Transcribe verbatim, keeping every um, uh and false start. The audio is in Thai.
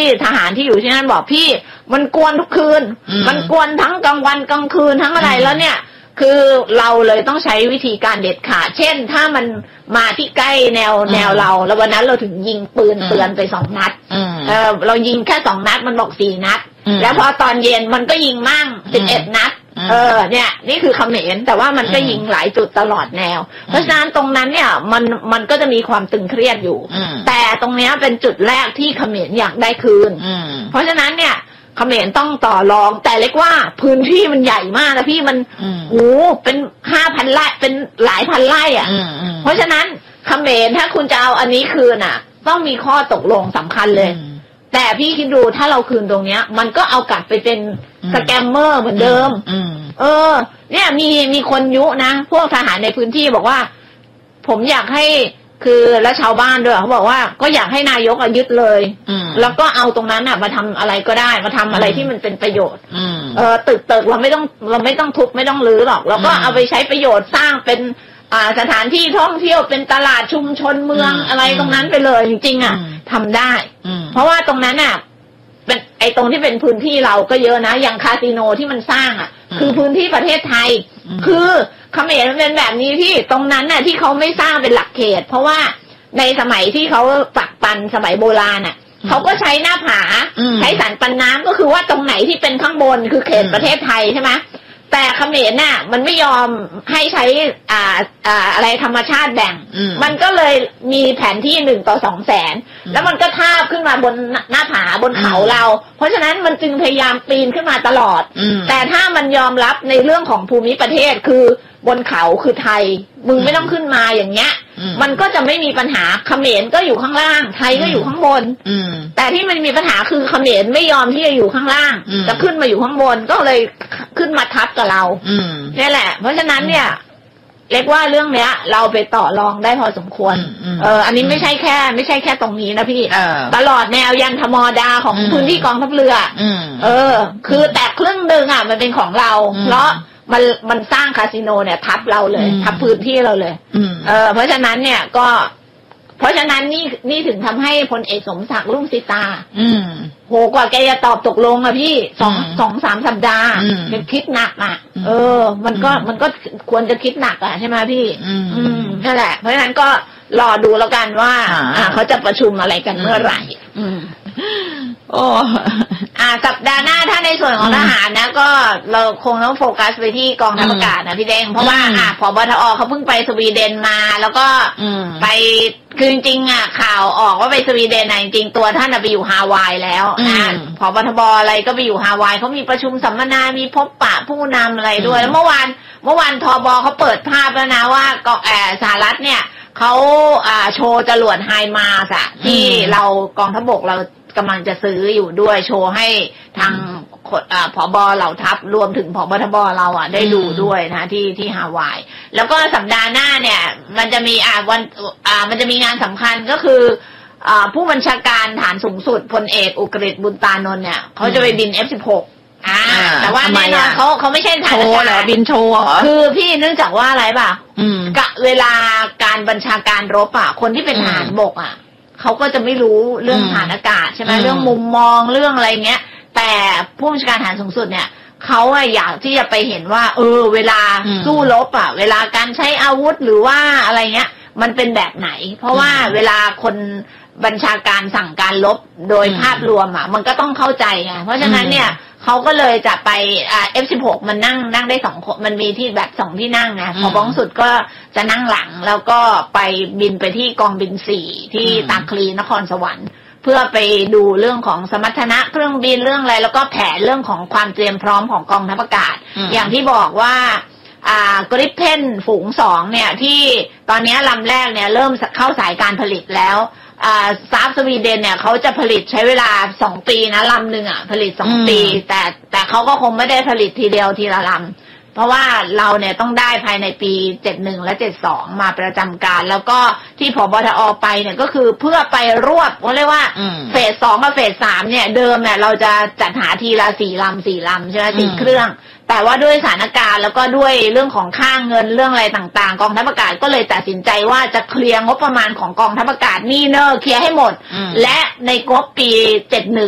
ทหารที่อยู่ที่นั่นบอกพี่มันกวนทุกคืนมันกวนทั้งกลางวันกลางคืนทั้งอะไรแล้วเนี่ยคือเราเลยต้องใช้วิธีการเด็ดขาดเช่นถ้ามันมาที่ใกล้แนวแนวเราแล้ววันนั้นเราถึงยิงปืนเตือนไปสองนัดเออเรายิงแค่สองนัดมันบอกสี่นัดแล้วพอตอนเย็นมันก็ยิงมั่งสิบเอ็ดนัดเออเนี่ยนี่คือเขมรแต่ว่ามันก็ยิงหลายจุดตลอดแนวเพราะฉะนั้นตรงนั้นเนี่ยมันมันก็จะมีความตึงเครียดอยู่แต่ตรงนี้เป็นจุดแรกที่เขมรอยากได้คืนเพราะฉะนั้นเนี่ยเขมรต้องต่อรองแต่เล็กว่าพื้นที่มันใหญ่มากนะพี่มันโอ้เป็นห้าพันไร่เป็นหลายพันไร่อ่ะเพราะฉะนั้นเขมรถ้าคุณจะเอาอันนี้คืนอ่ะต้องมีข้อตกลงสำคัญเลยแต่พี่คิดดูถ้าเราคืนตรงเนี้ยมันก็เอากลับไปเป็นสแกมเมอร์เหมือนเดิมเออเนี่ยมีมีคนยุนะพวกทหารในพื้นที่บอกว่าผมอยากให้คือแล้วชาวบ้านด้วยเขาบอกว่าก็อยากให้นายกยึดเลยแล้วก็เอาตรงนั้นอ่ะมาทำอะไรก็ได้มาทำอะไรที่มันเป็นประโยชน์เออตึกตึกเราไม่ต้องเราไม่ต้องทุบไม่ต้องรื้อหรอกเราก็เอาไปใช้ประโยชน์สร้างเป็นอ่าสถานที่ท่องเที่ยวเป็นตลาดชุมชนเมืองอะไรตรงนั้นไปเลยจริงๆอ่ะทำได้เพราะว่าตรงนั้นอ่ะเป็นไอ้ตรงที่เป็นพื้นที่เราก็เยอะนะอย่างคาสิโนที่มันสร้างอ่ะคือพื้นที่ประเทศไทยคือเขมรมันเป็นแบบนี้ที่ตรงนั้นน่ะที่เขาไม่สร้างเป็นหลักเขตเพราะว่าในสมัยที่เขาปักปันสมัยโบราณน่ะเขาก็ใช้หน้าผาใช้สันปันน้ำก็คือว่าตรงไหนที่เป็นข้างบนคือเขตประเทศไทยใช่ไหมแต่เขมรน่ะมันไม่ยอมให้ใช้อ่าอ่าอะไรธรรมชาติแบ่งมันก็เลยมีแผนที่หนึ่งต่อสองแสนแล้วมันก็ทาบขึ้นมาบนหน้าผาบนเขาเราเพราะฉะนั้นมันจึงพยายามปีนขึ้นมาตลอดแต่ถ้ามันยอมรับในเรื่องของภูมิประเทศคือบนเขาคือไทยมึงไม่ต้องขึ้นมาอย่างเงี้ยมันก็จะไม่มีปัญหาเขมรก็อยู่ข้างล่างไทยก็อยู่ข้างบนแต่ที่มันมีปัญหาคือเขมรไม่ยอมที่จะอยู่ข้างล่างจะขึ้นมาอยู่ข้างบนก็เลยขึ้นมาทับกับเรานี่แหละเพราะฉะนั้นเนี่ยเรียกว่าเรื่องเนี้ยเราไปต่อรองได้พอสมควรเอออันนี้ไม่ใช่แค่ไม่ใช่แค่ตรงนี้นะพี่ตลอดแนวยันธมดาของพื้นที่กองทัพเรือเออคือแต่ครึ่งหนึ่งอ่ะมันเป็นของเราเพราะมันมันสร้างคาสิโนเนี่ยทับเราเลยทับพื้นที่เราเลยเออเพราะฉะนั้นเนี่ยก็เพราะฉะนั้นนี่นี่ถึงทำให้พลเอกสมศักดิ์รุ่งสิตาโหกว่าแกจะตอบตกลงอะพี่สองสองสามสัปดาห์เป็นคิดหนักอ่ะเออมันก็มันก็ควรจะคิดหนักอ่ะใช่ไหมพี่อืมนั่นแหละเพราะฉะนั้นก็รอดูแล้วกันว่าอ่าเขาจะประชุมอะไรกันเมื่อไหร่อืมโอ้อ่าสัปดาห์หน้าถ้าในส่วนของทหารนะก็เราคงต้องโฟกัสไปที่กองทัพอากาศนะพี่เด้งเพราะว่าอ่าผบทอเขาเพิ่งไปสวีเดนมาแล้วก็ไปคือจริงๆอ่ะข่าวออกว่าไปสวีเดนนะจริงๆตัวท่านไปอยู่ฮาวายแล้วนะผบทบอะไรก็ไปอยู่ฮาวายเขามีประชุมสัมมนามีพบปะผู้นำอะไรด้วยแล้วเมื่อวานเมื่อวานทบเขาเปิดภาพแล้วนะว่าก็แอสหรัฐเนี่ยเขาอ่าโชว์จรวดไฮมาร์สอะที่เรากองทัพบกเรากำลังจะซื้ออยู่ด้วยโชว์ให้ทางอ่าผบเหล่าทัพรวมถึงผบทบเราอ่ะได้ดูด้วยนะที่ที่ฮาวายแล้วก็สัปดาห์หน้าเนี่ยมันจะมีอ่าวันอ่ามันจะมีงานสำคัญก็คืออ่าผู้บัญชาการฐานสูงสุดพลเอกอุกฤษบุญตานนท์เนี่ยเขาจะไปบิน เอฟ สิบหก อ่าแต่ว่าแน่นอนเขาเขาไม่ใช่ฐานอากาศบินโชว์คือพี่เนื่องจากว่าอะไรป่ะกะเวลาการบัญชาการรบอ่ะคนที่เป็นทหารบกอ่ะเขาก็จะไม่รู้เรื่องฐานอากาศใช่ไหมเรื่องมุมมองเรื่องอะไรเงี้ยแต่ผู้บัญชาการฐานสูงสุดเนี่ยเขาอยากที่จะไปเห็นว่าเออเวลาสู้รบอ่ะเวลาการใช้อาวุธหรือว่าอะไรเงี้ยมันเป็นแบบไหนเพราะว่าเวลาคนบัญชาการสั่งการรบโดยภาพรวมอ่ะมันก็ต้องเข้าใจไงเพราะฉะนั้นเนี่ยเขาก็เลยจะไปอ่า เอฟ สิบหก มันนั่งนั่งได้สองคนมันมีที่แบบสองที่นั่งไงพอบ้องสุดก็จะนั่งหลังแล้วก็ไปบินไปที่กองบินสี่ที่ตาคลีนครสวรรค์เพื่อไปดูเรื่องของสมรรถนะเครื่องบินเรื่องอะไรแล้วก็แผนเรื่องของความเตรียมพร้อมของกองทัพอากาศอย่างที่บอกว่าอ่ากริปเพนฝูงสองเนี่ยที่ตอนนี้ลำแรกเนี่ยเริ่มเข้าสายการผลิตแล้วอ่าซาฟสวีเดนเนี่ยเขาจะผลิตใช้เวลาสองปีนะลำหนึ่งอ่ะผลิตสองปีแต่แต่เขาก็คงไม่ได้ผลิตทีเดียวทีละลำเพราะว่าเราเนี่ยต้องได้ภายในปีเจ็ดสิบเอ็ดและเจ็ดสิบสองมาประจำการแล้วก็ที่ผบทอไปเนี่ยก็คือเพื่อไปรวบเขาเรียกว่าเฟสสองกับเฟสสามเนี่ยเดิมเนี่ยเราจะจัดหาทีละสี่ลำสี่ลำใช่ไหมสี่เครื่องแต่ว่าด้วยสถานการณ์แล้วก็ด้วยเรื่องของค่าเงินเรื่องอะไรต่างๆกองทัพอากาศก็เลยตัดสินใจว่าจะเคลียร์งบประมาณของกองทัพอากาศนี่เนอร์เคลียร์ให้หมดและในงบปีเจ็ดสิบเอ็ด